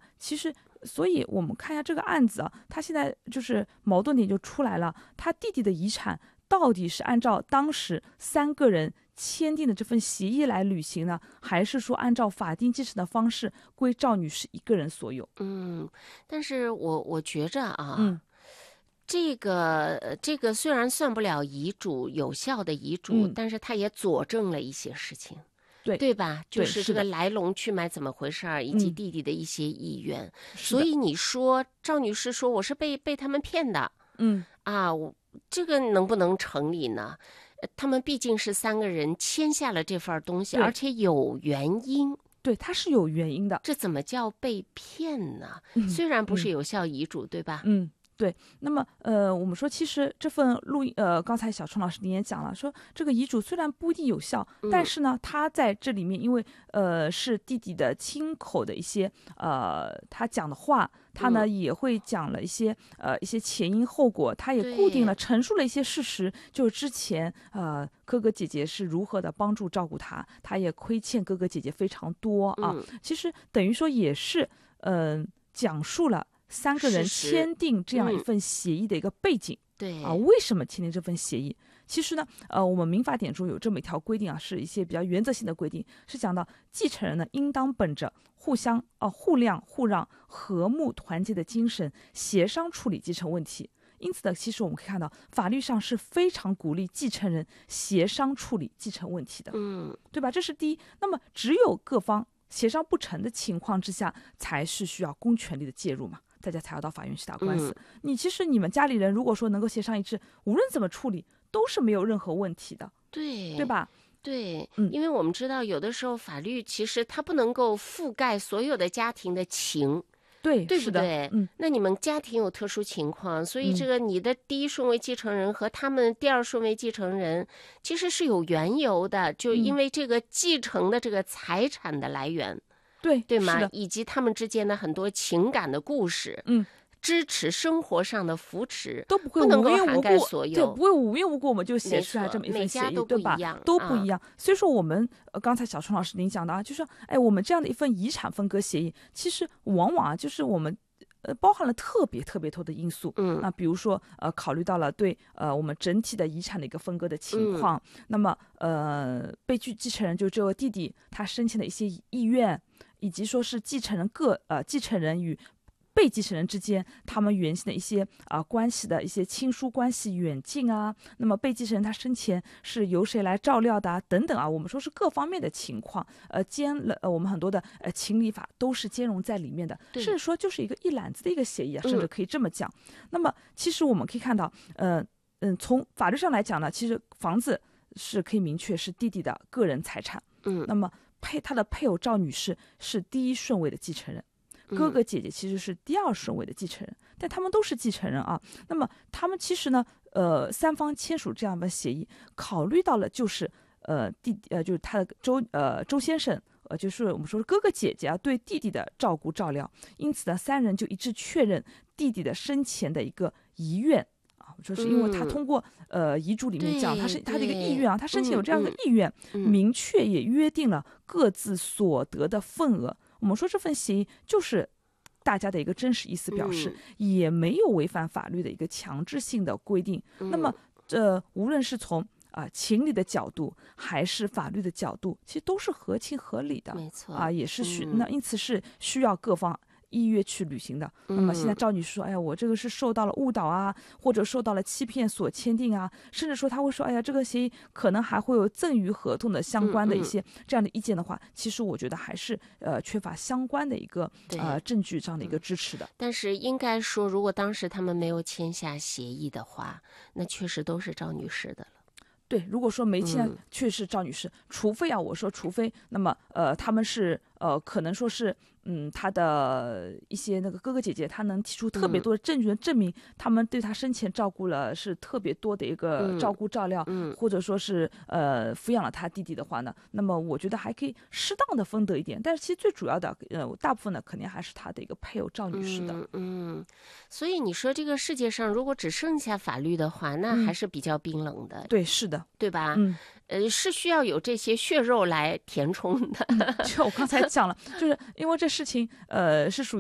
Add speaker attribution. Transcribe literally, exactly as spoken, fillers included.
Speaker 1: 其实所以我们看一下这个案子啊，他现在就是矛盾点就出来了，他弟弟的遗产到底是按照当时三个人签订的这份协议来履行呢，还是说按照法定继承的方式归赵女士一个人所有？
Speaker 2: 嗯，但是我我觉着啊，
Speaker 1: 嗯，
Speaker 2: 这个这个虽然算不了遗嘱有效的遗嘱，
Speaker 1: 嗯
Speaker 2: 但是它也佐证了一些事情。
Speaker 1: 对
Speaker 2: 对吧？
Speaker 1: 对
Speaker 2: 就是这个
Speaker 1: 是的
Speaker 2: 来龙去脉怎么回事儿，以及
Speaker 1: 嗯
Speaker 2: 弟弟的一些意愿。
Speaker 1: 是的
Speaker 2: 所以你说赵女士说我是被被他们骗的
Speaker 1: 嗯
Speaker 2: 啊，我这个能不能成立呢？呃他们毕竟是三个人签下了这份东西，
Speaker 1: 对
Speaker 2: 而且有原因，
Speaker 1: 对，它是有原因的。
Speaker 2: 这怎么叫被骗呢？
Speaker 1: 嗯
Speaker 2: 虽然不是有效遗嘱，对吧？
Speaker 1: 嗯，对。那么呃，我们说其实这份录音呃，刚才小春老师您也讲了，说这个遗嘱虽然不一定有效，但是呢，他在这里面因为呃是弟弟的亲口的一些呃他讲的话。他呢也会讲了一些呃一些前因后果，他也固定了陈述了一些事实，就是之前呃哥哥姐姐是如何的帮助照顾他，他也亏欠哥哥姐姐非常多啊。
Speaker 2: 嗯、
Speaker 1: 其实等于说也是嗯、呃、讲述了三个人签订这样一份协议的一个背景。
Speaker 2: 对
Speaker 1: 啊，为什么签订这份协议？其实呢，呃，我们民法典中有这么一条规定啊，是一些比较原则性的规定，是讲到继承人呢应当本着互相啊、呃、互谅互让、和睦团结的精神，协商处理继承问题。因此呢，其实我们可以看到，法律上是非常鼓励继承人协商处理继承问题的，
Speaker 2: 嗯，
Speaker 1: 对吧？这是第一。那么，只有各方协商不成的情况之下，才是需要公权力的介入嘛。大家才要到法院去打官司。
Speaker 2: 嗯、
Speaker 1: 你其实你们家里人如果说能够协商一致，无论怎么处理都是没有任何问题的，
Speaker 2: 对
Speaker 1: 对吧？
Speaker 2: 对，
Speaker 1: 嗯，
Speaker 2: 因为我们知道有的时候法律其实它不能够覆盖所有的家庭的情。
Speaker 1: 对，
Speaker 2: 对不对？
Speaker 1: 嗯，
Speaker 2: 那你们家庭有特殊情况，所以这个你的第一顺位继承人和他们第二顺位继承人其实是有缘由的，就因为这个继承的这个财产的来源。
Speaker 1: 嗯对
Speaker 2: 对吗？以及他们之间的很多情感的故事，
Speaker 1: 嗯，
Speaker 2: 支持生活上的扶持，
Speaker 1: 都不会
Speaker 2: 不能够
Speaker 1: 无缘无故，
Speaker 2: 涵盖所有，
Speaker 1: 对，不会无缘无故我们就写出来这么一份协议，对吧？都不一样。
Speaker 2: 啊、
Speaker 1: 所以说我们呃刚才小春老师您讲的啊，就说哎，我们这样的一份遗产分割协议，其实往往啊就是我们。呃，包含了特别特别多的因素，
Speaker 2: 嗯，
Speaker 1: 那比如说，呃，考虑到了对呃我们整体的遗产的一个分割的情况，
Speaker 2: 嗯、
Speaker 1: 那么呃，被继继承人就是这位弟弟他生前的一些意愿，以及说是继承人各呃继承人与被继承人之间他们原先的一些啊、呃、关系的一些亲疏关系远近啊，那么被继承人他生前是由谁来照料的啊等等啊，我们说是各方面的情况，呃兼了呃我们很多的呃情理法都是兼容在里面的，甚至说就是一个一揽子的一个协议啊，甚至可以这么讲。嗯、那么其实我们可以看到，呃嗯，从法律上来讲呢，其实房子是可以明确是弟弟的个人财产，
Speaker 2: 嗯，
Speaker 1: 那么配他的配偶赵女士是第一顺位的继承人。哥哥姐姐其实是第二顺位的继承人，但他们都是继承人啊。那么他们其实呢，呃，三方签署这样的协议，考虑到了就是呃弟呃就是他的周呃周先生呃就是我们说哥哥姐姐啊对弟弟的照顾照料，因此呢三人就一致确认弟弟的生前的一个遗愿啊，就是因为他通过、嗯、呃遗嘱里面讲他是他的一个意愿啊，他生前有这样的意愿，
Speaker 2: 嗯、
Speaker 1: 明确也约定了各自所得的份额。我们说这份协议就是大家的一个真实意思表示，
Speaker 2: 嗯、
Speaker 1: 也没有违反法律的一个强制性的规定。
Speaker 2: 嗯、
Speaker 1: 那么，呃，无论是从啊、呃、情理的角度，还是法律的角度，其实都是合情合理的。
Speaker 2: 没错
Speaker 1: 啊，也是需、
Speaker 2: 嗯、
Speaker 1: 那因此是需要各方依约去履行的。那么现在赵女士说，哎呀，我这个是受到了误导啊，或者受到了欺骗所签订啊，甚至说她会说，哎呀，这个协议可能还会有赠与合同的相关的一些这样的意见的话，
Speaker 2: 嗯嗯、
Speaker 1: 其实我觉得还是呃缺乏相关的一个呃证据这样的一个支持的。
Speaker 2: 嗯、但是应该说，如果当时他们没有签下协议的话，那确实都是赵女士的了。
Speaker 1: 对，如果说没签，
Speaker 2: 嗯、
Speaker 1: 确实是赵女士，除非啊，我说除非，那么呃，他们是呃，可能说是。嗯，他的一些那个哥哥姐姐，他能提出特别多的证据的证明，嗯、他们对他生前照顾了是特别多的一个照顾照料，
Speaker 2: 嗯、
Speaker 1: 或者说是呃抚养了他弟弟的话呢，那么我觉得还可以适当的分得一点。但是其实最主要的，呃，大部分呢肯定还是他的一个配偶赵女士的。
Speaker 2: 嗯，嗯，所以你说这个世界上如果只剩下法律的话，那还是比较冰冷的。
Speaker 1: 嗯、对，是的，
Speaker 2: 对吧？
Speaker 1: 嗯。
Speaker 2: 呃，是需要有这些血肉来填充的。
Speaker 1: 嗯、就我刚才讲了，就是因为这事情，呃，是属于。